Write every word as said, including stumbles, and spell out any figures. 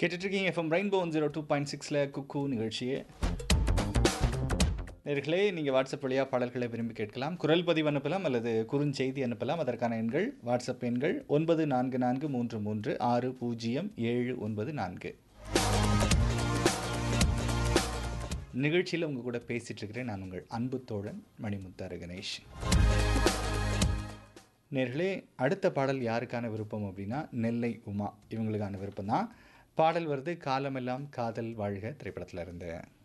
கேட்டுட்ருக்கீங்க FM rainbow zero two point சிக்ஸில் குக்கு நிகழ்ச்சியே. நேர்களே, நீங்கள் வாட்ஸ்அப் வழியாக பாடல்களை விரும்பி கேட்கலாம். குரல் பதிவு அனுப்பலாம் அல்லது குறுஞ்செய்தி அனுப்பலாம். அதற்கான எண்கள் வாட்ஸ்அப் எண்கள் ஒன்பது நான்கு நான்கு மூன்று மூன்று ஆறு பூஜ்ஜியம் ஏழு ஒன்பது நான்கு. நிகழ்ச்சியில் உங்கள் கூட பேசிகிட்டு இருக்கிறேன் நான் உங்கள் அன்பு தோழன் மணிமுத்தாறு கணேஷ். நேர்களே, அடுத்த பாடல் யாருக்கான விருப்பம் அப்படின்னா நெல்லை உமா இவங்களுக்கான விருப்பம் தான். பாடல் வருது காலமெல்லாம் காதல் வாழ்க திரைப்படத்தில் இருந்து.